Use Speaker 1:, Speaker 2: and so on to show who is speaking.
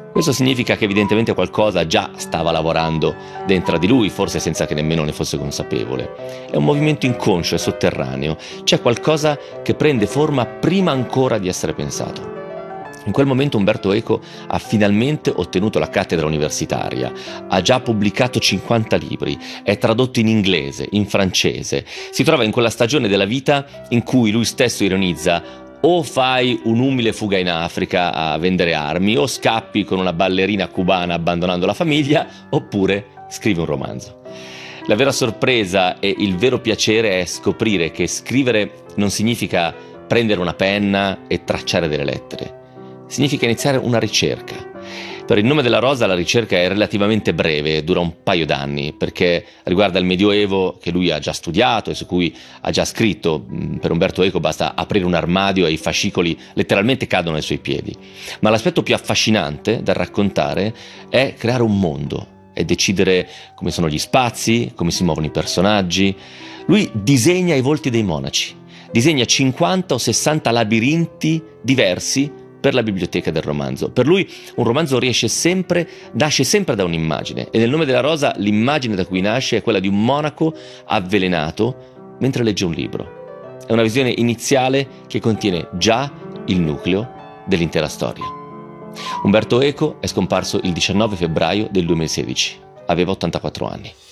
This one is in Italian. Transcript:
Speaker 1: Questo significa che evidentemente qualcosa già stava lavorando dentro di lui, forse senza che nemmeno ne fosse consapevole. È un movimento inconscio e sotterraneo, c'è qualcosa che prende forma prima ancora di essere pensato. In quel momento Umberto Eco ha finalmente ottenuto la cattedra universitaria, ha già pubblicato 50 libri, è tradotto in inglese, in francese, si trova in quella stagione della vita in cui lui stesso ironizza: o fai un'umile fuga in Africa a vendere armi, o scappi con una ballerina cubana abbandonando la famiglia, oppure scrivi un romanzo. La vera sorpresa e il vero piacere è scoprire che scrivere non significa prendere una penna e tracciare delle lettere. Significa iniziare una ricerca. Per Il nome della rosa la ricerca è relativamente breve, dura un paio d'anni, perché riguarda il Medioevo che lui ha già studiato e su cui ha già scritto. Per Umberto Eco basta aprire un armadio e i fascicoli letteralmente cadono ai suoi piedi. Ma l'aspetto più affascinante da raccontare è creare un mondo, è decidere come sono gli spazi, come si muovono i personaggi. Lui disegna i volti dei monaci, disegna 50 o 60 labirinti diversi per la biblioteca del romanzo. Per lui un romanzo nasce sempre da un'immagine, e nel nome della rosa l'immagine da cui nasce è quella di un monaco avvelenato mentre legge un libro. È una visione iniziale che contiene già il nucleo dell'intera storia. Umberto Eco è scomparso il 19 febbraio del 2016. Aveva 84 anni.